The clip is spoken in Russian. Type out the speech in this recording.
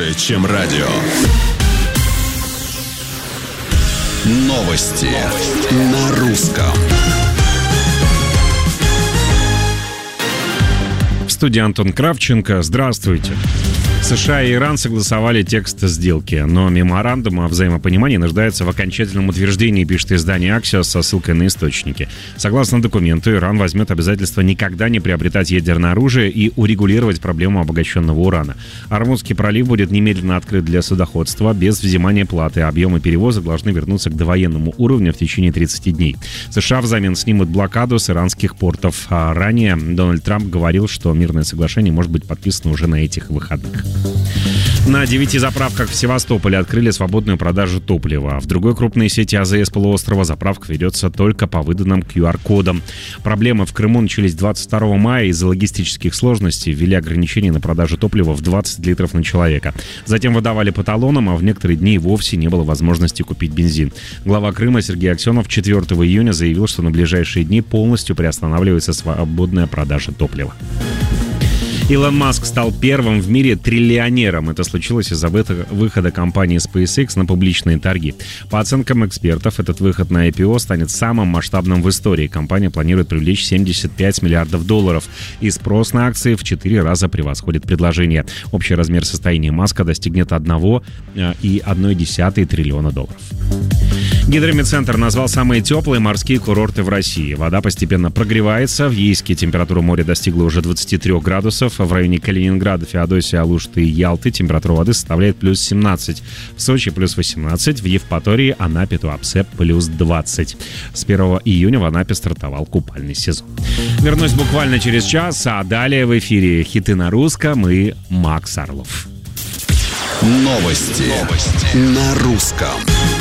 Больше, чем радио. Новости на русском. В студии Антон Кравченко. Здравствуйте. США и Иран согласовали текст сделки, но меморандум о взаимопонимании нуждается в окончательном утверждении, пишет издание Axios со ссылкой на источники. Согласно документу, Иран возьмет обязательство никогда не приобретать ядерное оружие и урегулировать проблему обогащенного урана. Ормузский пролив будет немедленно открыт для судоходства без взимания платы. Объемы перевозок должны вернуться к довоенному уровню в течение 30 дней. США взамен снимут блокаду с иранских портов. А ранее Дональд Трамп говорил, что мирное соглашение может быть подписано уже на этих выходных. На 9 заправках в Севастополе открыли свободную продажу топлива. В другой крупной сети АЗС полуострова заправка ведется только по выданным QR-кодам. Проблемы в Крыму начались 22 мая. Из-за логистических сложностей ввели ограничения на продажу топлива в 20 литров на человека. Затем выдавали по талонам, а в некоторые дни вовсе не было возможности купить бензин. Глава Крыма Сергей Аксенов 4 июня заявил, что на ближайшие дни полностью приостанавливается свободная продажа топлива. Илон Маск стал первым в мире триллионером. Это случилось из-за выхода компании SpaceX на публичные торги. По оценкам экспертов, этот выход на IPO станет самым масштабным в истории. Компания планирует привлечь $75 миллиардов, и спрос на акции в 4 раза превосходит предложение. Общий размер состояния Маска достигнет $1,1 триллиона. Гидромедцентр назвал самые теплые морские курорты в России. Вода постепенно прогревается. В Ейске температура моря достигла уже 23 градусов. В районе Калининграда, Феодосии, Алушты и Ялты температура воды составляет плюс 17. В Сочи плюс 18. В Евпатории, Анапе, Туапсе плюс 20. С 1 июня в Анапе стартовал купальный сезон. Вернусь буквально через час, а далее в эфире хиты на русском и Макс Орлов. Новости на русском.